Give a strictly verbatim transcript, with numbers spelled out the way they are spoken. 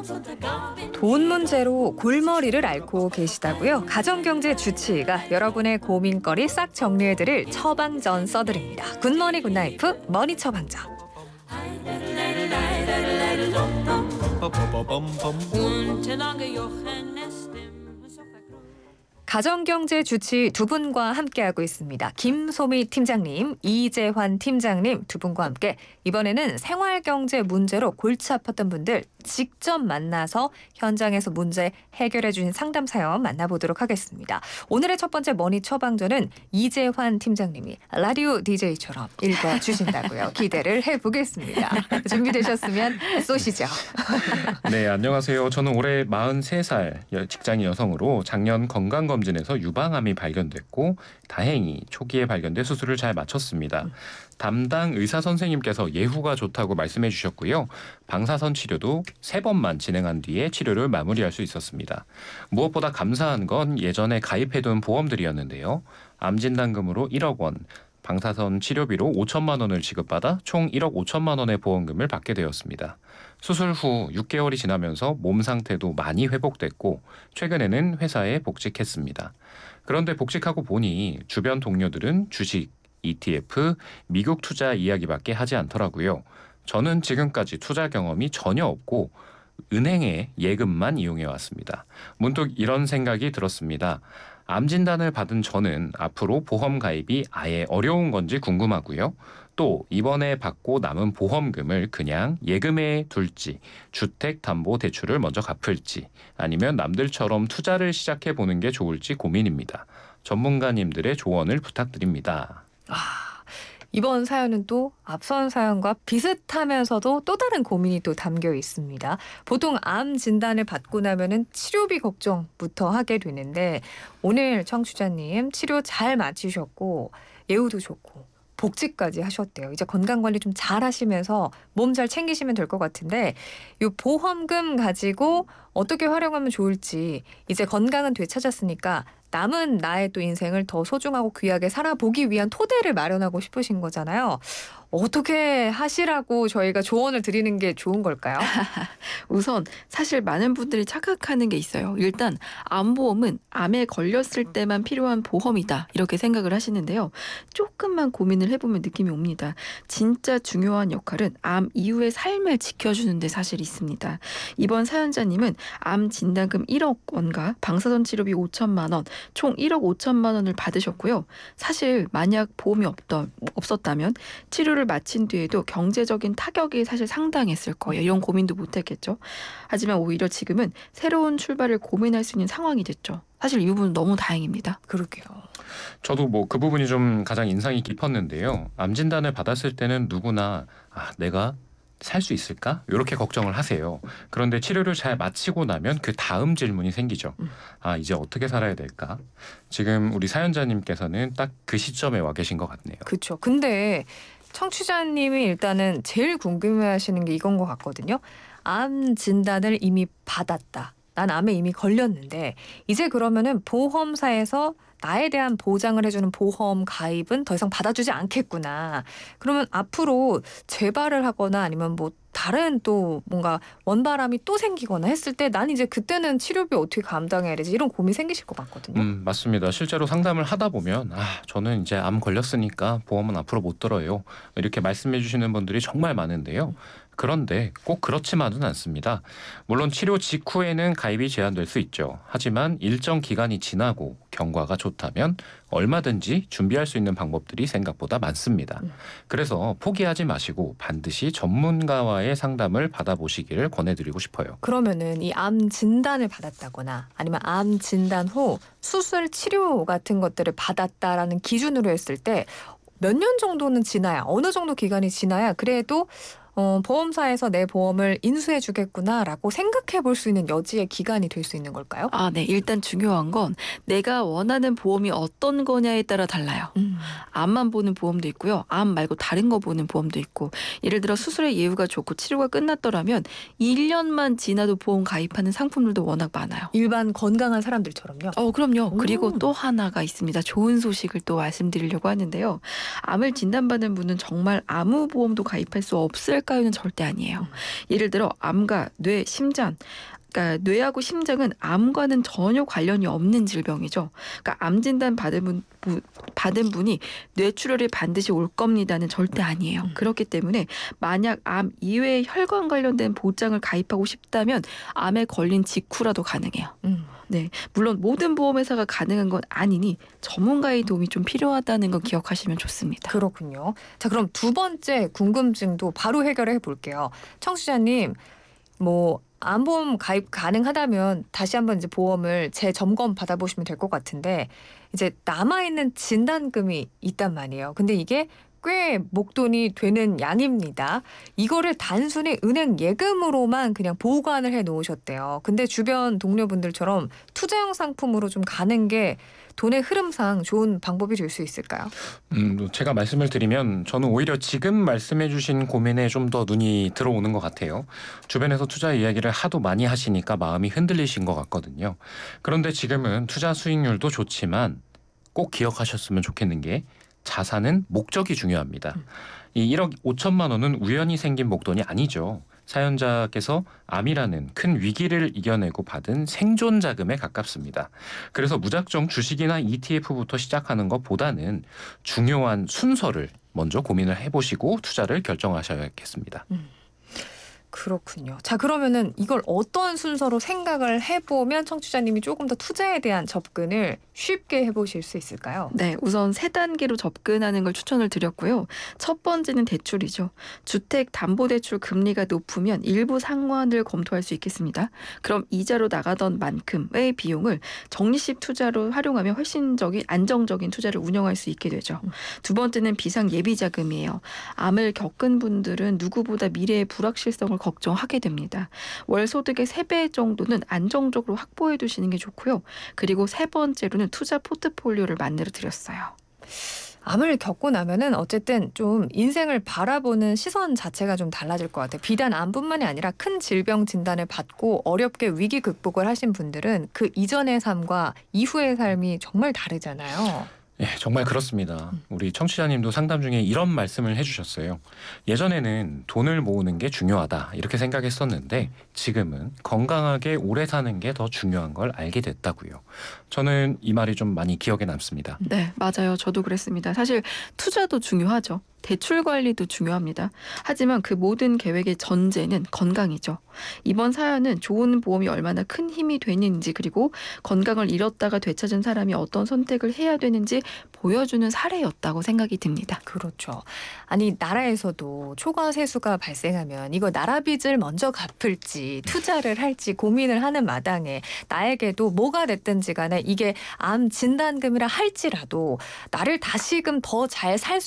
돈 문제로 골머리를 앓고 계시다고요? 가정경제 주치의가 여러분의 고민거리 싹 정리해드릴 처방전 써드립니다. 굿모닝 굿나이프 머니 처방전. 가정경제 주치 두 분과 함께하고 있습니다. 김소미 팀장님, 이재환 팀장님 두 분과 함께 이번에는 생활경제 문제로 골치 아팠던 분들 직접 만나서 현장에서 문제 해결해 주신 상담 사연 만나보도록 하겠습니다. 오늘의 첫 번째 머니 처방전은 이재환 팀장님이 라디오 디제이처럼 읽어주신다고요. 기대를 해보겠습니다. 준비되셨으면 쏘시죠. 네, 안녕하세요. 저는 올해 마흔세 살 직장인 여성으로 작년 건강검진에서 유방암이 발견됐고 다행히 초기에 발견돼 수술을 잘 마쳤습니다. 담당 의사 선생님께서 예후가 좋다고 말씀해 주셨고요. 방사선 치료도 세 번만 진행한 뒤에 치료를 마무리할 수 있었습니다. 무엇보다 감사한 건 예전에 가입해둔 보험들이었는데요. 암진단금으로 일억 원, 방사선 치료비로 오천만 원을 지급받아 총 일억 오천만 원의 보험금을 받게 되었습니다. 수술 후 육 개월이 지나면서 몸 상태도 많이 회복됐고 최근에는 회사에 복직했습니다. 그런데 복직하고 보니 주변 동료들은 주식, 이티에프, 미국 투자 이야기밖에 하지 않더라고요. 저는 지금까지 투자 경험이 전혀 없고 은행에 예금만 이용해 왔습니다. 문득 이런 생각이 들었습니다. 암 진단을 받은 저는 앞으로 보험 가입이 아예 어려운 건지 궁금하고요. 또 이번에 받고 남은 보험금을 그냥 예금에 둘지 주택담보대출을 먼저 갚을지 아니면 남들처럼 투자를 시작해보는 게 좋을지 고민입니다. 전문가님들의 조언을 부탁드립니다. 아, 이번 사연은 또 앞선 사연과 비슷하면서도 또 다른 고민이 또 담겨 있습니다. 보통 암 진단을 받고 나면은 치료비 걱정부터 하게 되는데 오늘 청취자님 치료 잘 마치셨고 예후도 좋고 복직까지 하셨대요. 이제 건강관리 좀 잘 하시면서 몸 잘 챙기시면 될 것 같은데 이 보험금 가지고 어떻게 활용하면 좋을지 이제 건강은 되찾았으니까 남은 나의 또 인생을 더 소중하고 귀하게 살아보기 위한 토대를 마련하고 싶으신 거잖아요. 어떻게 하시라고 저희가 조언을 드리는 게 좋은 걸까요? 우선 사실 많은 분들이 착각하는 게 있어요. 일단 암보험은 암에 걸렸을 때만 필요한 보험이다 이렇게 생각을 하시는데요. 조금만 고민을 해보면 느낌이 옵니다. 진짜 중요한 역할은 암 이후의 삶을 지켜주는 데 사실 있습니다. 이번 사연자님은 암 진단금 일억 원과 방사선 치료비 오천만 원, 총 일억 오천만 원을 받으셨고요. 사실 만약 보험이 없더, 없었다면 치료를 마친 뒤에도 경제적인 타격이 사실 상당했을 거예요. 이런 고민도 못했겠죠. 하지만 오히려 지금은 새로운 출발을 고민할 수 있는 상황이 됐죠. 사실 이 부분은 너무 다행입니다. 그러게요. 저도 뭐 그 부분이 좀 가장 인상이 깊었는데요. 암 진단을 받았을 때는 누구나 아, 내가 살 수 있을까? 이렇게 걱정을 하세요. 그런데 치료를 잘 마치고 나면 그 다음 질문이 생기죠. 음. 아, 이제 어떻게 살아야 될까? 지금 우리 사연자님께서는 딱 그 시점에 와 계신 것 같네요. 그렇죠. 근데 청취자님이 일단은 제일 궁금해하시는 게 이건 것 같거든요. 암 진단을 이미 받았다. 난 암에 이미 걸렸는데 이제 그러면은 보험사에서 나에 대한 보장을 해주는 보험 가입은 더 이상 받아주지 않겠구나. 그러면 앞으로 재발을 하거나 아니면 뭐 다른 또 뭔가 원바람이 또 생기거나 했을 때 난 이제 그때는 치료비 어떻게 감당해야 되지? 이런 고민 생기실 것 같거든요. 음, 맞습니다. 실제로 상담을 하다 보면 아, 저는 이제 암 걸렸으니까 보험은 앞으로 못 들어요. 이렇게 말씀해 주시는 분들이 정말 많은데요. 그런데 꼭 그렇지만은 않습니다. 물론 치료 직후에는 가입이 제한될 수 있죠. 하지만 일정 기간이 지나고 경과가 좋다면 얼마든지 준비할 수 있는 방법들이 생각보다 많습니다. 그래서 포기하지 마시고 반드시 전문가와의 상담을 받아보시기를 권해드리고 싶어요. 그러면은 이 암 진단을 받았다거나 아니면 암 진단 후 수술 치료 같은 것들을 받았다라는 기준으로 했을 때 몇 년 정도는 지나야 어느 정도 기간이 지나야 그래도 어, 보험사에서 내 보험을 인수해 주겠구나라고 생각해 볼 수 있는 여지의 기간이 될 수 있는 걸까요? 아, 네. 일단 중요한 건 내가 원하는 보험이 어떤 거냐에 따라 달라요. 음. 암만 보는 보험도 있고요. 암 말고 다른 거 보는 보험도 있고. 예를 들어 수술의 예후가 좋고 치료가 끝났더라면 일 년만 지나도 보험 가입하는 상품들도 워낙 많아요. 일반 건강한 사람들처럼요? 어, 그럼요. 오. 그리고 또 하나가 있습니다. 좋은 소식을 또 말씀드리려고 하는데요. 암을 진단받은 분은 정말 아무 보험도 가입할 수 없을 할까요는 절대 아니에요. 예를 들어 암과 뇌, 심장 그러니까 뇌하고 심장은 암과는 전혀 관련이 없는 질병이죠. 그러니까 암 진단 받은 분, 부, 받은 분이 뇌출혈이 반드시 올 겁니다는 절대 아니에요. 음. 그렇기 때문에 만약 암 이외의 혈관 관련된 보장을 가입하고 싶다면 암에 걸린 직후라도 가능해요. 음. 네, 물론 모든 보험회사가 가능한 건 아니니 전문가의 도움이 좀 필요하다는 건 기억하시면 좋습니다. 그렇군요. 자, 그럼 두 번째 궁금증도 바로 해결해 볼게요. 청취자님, 뭐 암보험 가입 가능하다면 다시 한번 이제 보험을 재점검 받아보시면 될 것 같은데 이제 남아있는 진단금이 있단 말이에요. 근데 이게 꽤 목돈이 되는 양입니다. 이거를 단순히 은행 예금으로만 그냥 보관을 해 놓으셨대요. 근데 주변 동료분들처럼 투자형 상품으로 좀 가는 게 돈의 흐름상 좋은 방법이 될 수 있을까요? 음, 제가 말씀을 드리면 저는 오히려 지금 말씀해주신 고민에 좀 더 눈이 들어오는 것 같아요. 주변에서 투자 이야기를 하도 많이 하시니까 마음이 흔들리신 것 같거든요. 그런데 지금은 투자 수익률도 좋지만 꼭 기억하셨으면 좋겠는 게 자산은 목적이 중요합니다. 이 일억 오천만 원은 우연히 생긴 목돈이 아니죠. 사연자께서 암이라는 큰 위기를 이겨내고 받은 생존 자금에 가깝습니다. 그래서 무작정 주식이나 이티에프부터 시작하는 것보다는 중요한 순서를 먼저 고민을 해보시고 투자를 결정하셔야겠습니다. 음. 그렇군요. 자, 그러면은 이걸 어떤 순서로 생각을 해보면 청취자님이 조금 더 투자에 대한 접근을 쉽게 해보실 수 있을까요? 네, 우선 세 단계로 접근하는 걸 추천을 드렸고요. 첫 번째는 대출이죠. 주택담보대출 금리가 높으면 일부 상환을 검토할 수 있겠습니다. 그럼 이자로 나가던 만큼의 비용을 적립식 투자로 활용하면 훨씬 적인 안정적인 투자를 운영할 수 있게 되죠. 두 번째는 비상 예비 자금이에요. 암을 겪은 분들은 누구보다 미래의 불확실성을 걱정하게 됩니다. 월 소득의 세 배 정도는 안정적으로 확보해 두시는 게 좋고요. 그리고 세 번째로는 투자 포트폴리오를 만들어 드렸어요. 암을 겪고 나면은 어쨌든 좀 인생을 바라보는 시선 자체가 좀 달라질 것 같아요. 비단 암뿐만이 아니라 큰 질병 진단을 받고 어렵게 위기 극복을 하신 분들은 그 이전의 삶과 이후의 삶이 정말 다르잖아요. 예, 정말 그렇습니다. 우리 청취자님도 상담 중에 이런 말씀을 해주셨어요. 예전에는 돈을 모으는 게 중요하다 이렇게 생각했었는데 지금은 건강하게 오래 사는 게 더 중요한 걸 알게 됐다고요. 저는 이 말이 좀 많이 기억에 남습니다. 네, 맞아요. 저도 그랬습니다. 사실 투자도 중요하죠. 대출 관리도 중요합니다. 하지만 그 모든 계획의 전제는 건강이죠. 이번 사연은 좋은 보험이 얼마나 큰 힘이 되는지 그리고 건강을 잃었다가 되찾은 사람이 어떤 선택을 해야 되는지 보여주는 사례였다고 생각이 듭니다. 그렇죠. 아니 나라에서도 초과 세수가 발생하면 이거 나라 빚을 먼저 갚을지 투자를 할지 고민을 하는 마당에 나에게도 뭐가 됐든지 간에 이게 암 진단금이라 할지라도 나를 다시금 더 잘 살